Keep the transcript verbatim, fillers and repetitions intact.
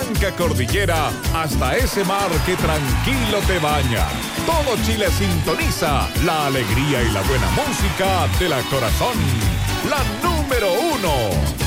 Blanca Cordillera hasta ese mar que tranquilo te baña. Todo Chile sintoniza la alegría y la buena música de la Corazón. La número uno.